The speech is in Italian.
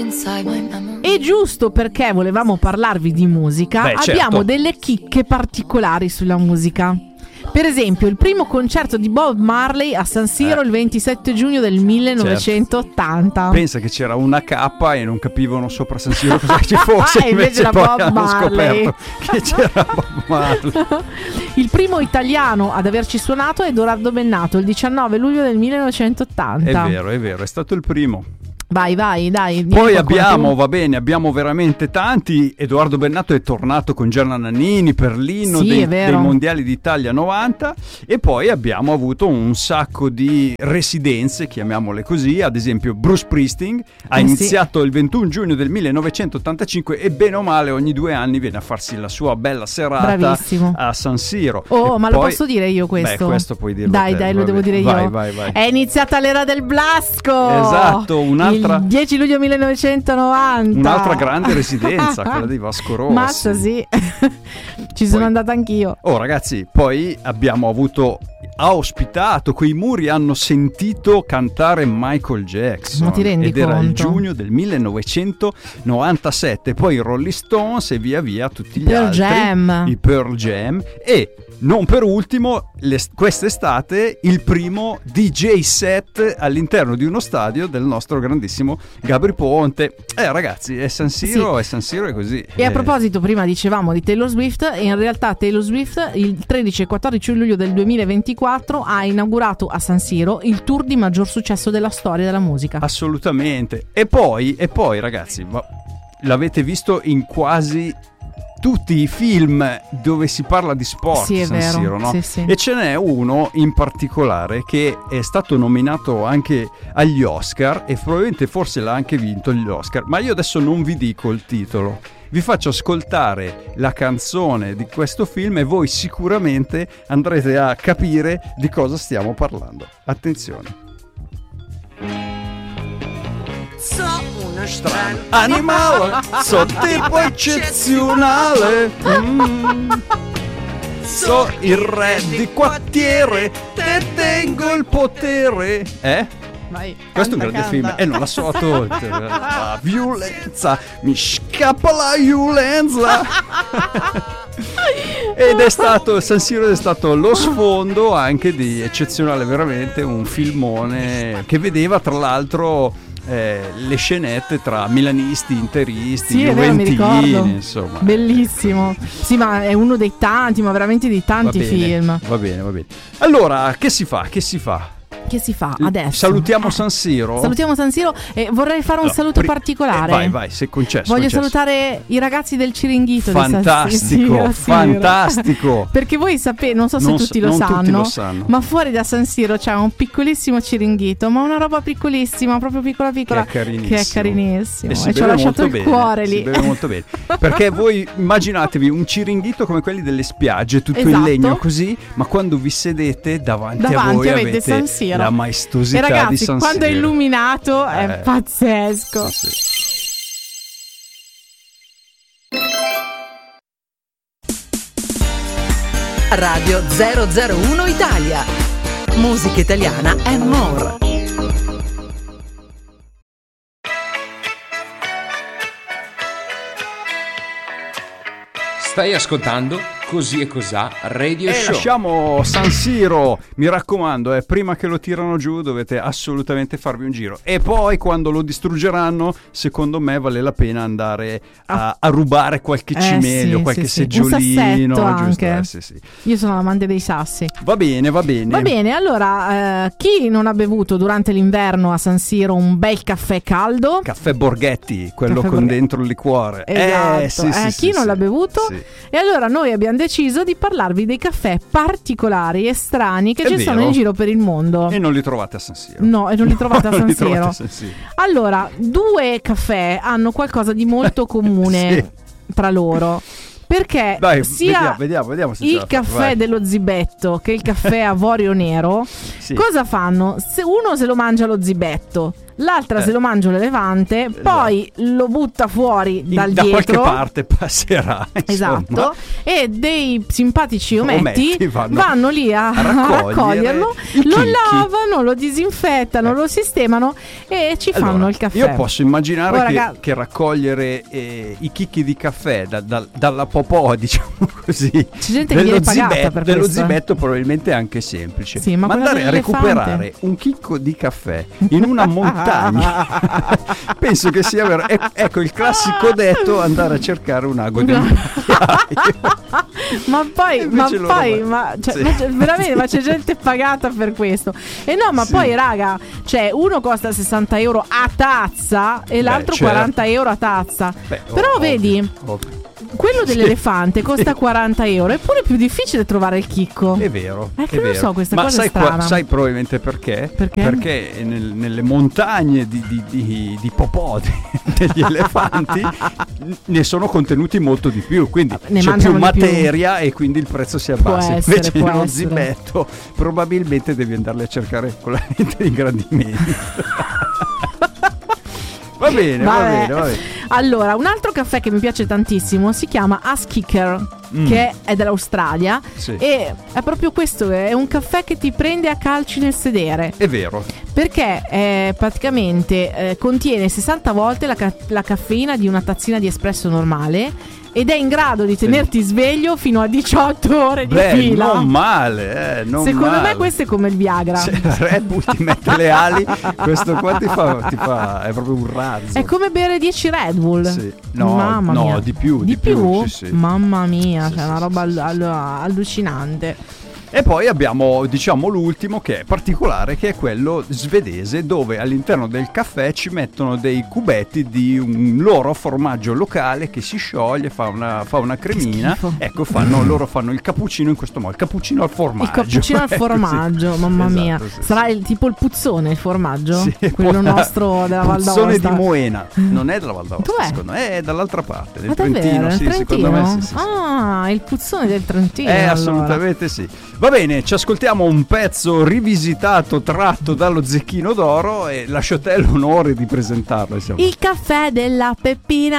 E giusto perché volevamo parlarvi di musica, abbiamo certo. delle chicche particolari sulla musica. Per esempio, il primo concerto di Bob Marley a San Siro il 27 giugno del 1980. Pensa che c'era una K e non capivano sopra San Siro cosa ci fosse, invece poi Bob hanno Marley. scoperto che c'era Bob Marley. Il primo italiano ad averci suonato è Edoardo Bennato il 19 luglio del 1980. È vero, è stato il primo. Vai, dai. Poi abbiamo veramente tanti. Edoardo Bennato è tornato con Gianna Nannini per l'inno dei mondiali d'Italia 90, e poi abbiamo avuto un sacco di residenze, chiamiamole così. Ad esempio Bruce Springsteen ha iniziato il 21 giugno del 1985 e bene o male ogni 2 anni viene a farsi la sua bella serata. Bravissimo. A San Siro. Ma lo posso dire io questo? Beh, questo puoi dirlo. Dai, lo devo dire io. Vai. È iniziata l'era del Blasco. Esatto, il 10 luglio 1990. Un'altra grande residenza, quella di Vasco Rossi. Mazza, sì. Ci sono andata anch'io. Ragazzi, poi abbiamo ha ospitato, quei muri hanno sentito cantare Michael Jackson. Ma ti rendi ed era conto? il giugno del 1997. Poi i Rolling Stones e via via tutti gli altri. I Pearl Jam. E non per ultimo, quest'estate il primo DJ set all'interno di uno stadio del nostro grandissimo Gabri Ponte. Ragazzi, è San Siro, è così. E a proposito, prima dicevamo di Taylor Swift, e in realtà Taylor Swift il 13 e 14 luglio del 2024 ha inaugurato a San Siro il tour di maggior successo della storia della musica. Assolutamente. E poi ragazzi, l'avete visto in quasi tutti i film dove si parla di sport, sì, è San vero. Siro, no? Sì. E ce n'è uno in particolare che è stato nominato anche agli Oscar e probabilmente forse l'ha anche vinto gli Oscar, ma io adesso non vi dico il titolo, vi faccio ascoltare la canzone di questo film e voi sicuramente andrete a capire di cosa stiamo parlando. Attenzione. Uno strano animale, so tipo eccezionale. So il re di quartiere, te tengo il potere. Vai, questo è un grande film e non la so tolta. La violenza, mi scappa la violenza. Ed è stato San Siro, è stato lo sfondo anche di Eccezionale, veramente un filmone che vedeva tra l'altro le scenette tra milanisti, interisti, juventini, insomma. Bellissimo. Sì, ma è uno dei tanti, ma veramente di tanti film. Va bene. Allora, che si fa? Che si fa adesso? Salutiamo San Siro. Salutiamo San Siro e vorrei fare un saluto particolare. Vai, sei concesso. Voglio salutare i ragazzi del Ciringhito. Fantastico, fantastico. Perché voi sapete, non so se tutti lo sanno, ma fuori da San Siro c'è un piccolissimo Ciringhito, ma una roba piccolissima, proprio piccola, che è carinissimo. E ci ho lasciato il cuore lì. Si beve molto bene. Perché voi immaginatevi un Ciringhito come quelli delle spiagge, tutto in legno così, ma quando vi sedete davanti a voi avete San Siro. La maestosità e ragazzi, di San Siro. Quando è illuminato è pazzesco. Sì. Radio 001 Italia. Musica italiana and more. Stai ascoltando Così e Cosà Radio Show. Lasciamo San Siro, mi raccomando, prima che lo tirano giù dovete assolutamente farvi un giro. E poi quando lo distruggeranno, secondo me vale la pena andare a rubare qualche cimelio, qualche seggiolino. Un sassetto anche. Sì. Io sono l'amante dei sassi. Va bene. Va bene, allora, chi non ha bevuto durante l'inverno a San Siro un bel caffè caldo? Caffè Borghetti, quello con dentro il liquore. Esatto. Chi non l'ha bevuto? Sì. E allora noi abbiamo deciso di parlarvi dei caffè particolari e strani che sono in giro per il mondo. E non li trovate a San Siro. No, e non li trovate a San Siro. Siro. Allora, 2 caffè hanno qualcosa di molto comune tra loro. Perché sia vediamo se il caffè dello zibetto che il caffè avorio nero cosa fanno? Se uno se lo mangia lo zibetto, l'altra se lo mangia l'elefante, poi lo butta fuori dal da dietro. Da qualche parte passerà. Esatto. E dei simpatici ometti vanno lì a raccoglierlo, lo lavano, lo disinfettano, lo sistemano e ci fanno il caffè. Io posso immaginare che raccogliere i chicchi di caffè dalla popò, diciamo così, c'è gente che viene pagata per dello zibetto probabilmente è anche semplice. Sì, ma andare a recuperare un chicco di caffè in una montagna penso che sia vero. Ecco il classico detto: andare a cercare un ago di veramente, ma c'è gente pagata per questo. E no, ma poi raga, cioè uno costa 60 euro a tazza e l'altro 40 euro a tazza. Però vedi, quello dell'elefante costa 40 euro, eppure è più difficile trovare il chicco. È vero. È vero. Non so, questa cosa è strana. Sai probabilmente perché? Perché nelle montagne di popò degli elefanti ne sono contenuti molto di più, quindi c'è più materia e quindi il prezzo si abbassa. Invece nello zibetto probabilmente devi andarli a cercare con la lente di ingrandimento. Va bene. Allora, un altro caffè che mi piace tantissimo si chiama Ass Kicker, che è dell'Australia. Sì. E è proprio questo, è un caffè che ti prende a calci nel sedere. È vero. Perché praticamente contiene 60 volte la caffeina di una tazzina di espresso normale ed è in grado di tenerti sveglio fino a 18 ore di fila. Non male, Secondo me questo è come il Viagra. Se Red Bull ti mette le ali, questo qua ti fa è proprio un razzo. È come bere 10 Red Bull. Sì. No, di più. Di più? Sì. Mamma mia, c'è una roba allucinante. E poi abbiamo, diciamo, l'ultimo che è particolare, che è quello svedese, dove all'interno del caffè ci mettono dei cubetti di un loro formaggio locale che si scioglie, fa una cremina. Ecco, loro fanno il cappuccino in questo modo, il cappuccino al formaggio. Il cappuccino al formaggio, mamma mia. Sì. Sarà tipo il puzzone, il formaggio? Sì, quello nostro della Val d'Aosta. Puzzone di Moena, non è della Val d'Aosta, secondo me è dall'altra parte, del Trentino, Trentino? Secondo me sì. Ah, il puzzone del Trentino. Assolutamente sì. Va bene, ci ascoltiamo un pezzo rivisitato, tratto dallo Zecchino d'Oro, e lascio a te l'onore di presentarlo. Il caffè della Peppina.